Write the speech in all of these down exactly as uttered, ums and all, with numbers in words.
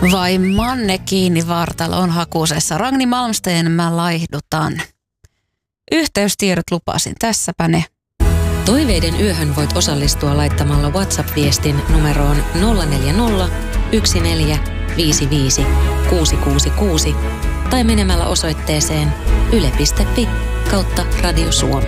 Vai manne kiinni vartaloon hakusessa. Ragni Malmsteen mä laihdutan. Yhteystiedot lupasin, tässäpä ne. Toiveiden yöhön voit osallistua laittamalla WhatsApp-viestin numeroon nolla neljä nolla, yksi neljä, viisi viisi, kuusi kuusi kuusi tai menemällä osoitteeseen yle piste fi kautta Radio Suomi.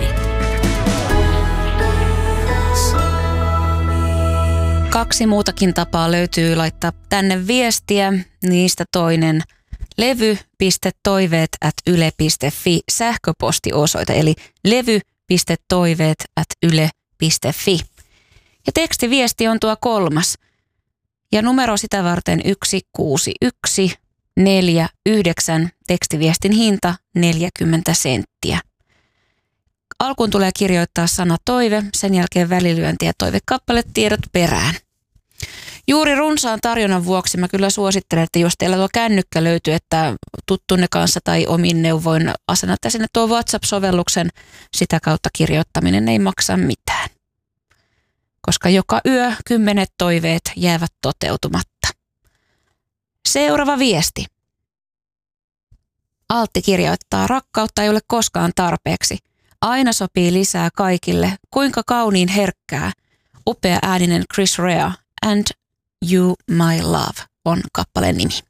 Kaksi muutakin tapaa löytyy laittaa tänne viestiä. Niistä toinen levy piste toiveet at yle piste fi sähköpostiosoite, eli levy piste toiveet at yle piste fi. Ja tekstiviesti on tuo kolmas. Ja numero sitä varten yksi kuusi yksi neljä yhdeksän, tekstiviestin hinta neljäkymmentä senttiä. Alkuun tulee kirjoittaa sana toive, sen jälkeen välilyönti ja toivekappaletiedot perään. Juuri runsaan tarjonnan vuoksi mä kyllä suosittelen, että jos teillä tuo kännykkä löytyy, että tuttunne kanssa tai omin neuvoin asennatte sinne tuo WhatsApp-sovelluksen, sitä kautta kirjoittaminen ei maksa mitään. Koska joka yö kymmenet toiveet jäävät toteutumatta. Seuraava viesti. Altti kirjoittaa, rakkautta ei ole koskaan tarpeeksi. Aina sopii lisää kaikille. Kuinka kauniin herkkää. Upea ääninen Chris Rea and You My Love on kappaleen nimi.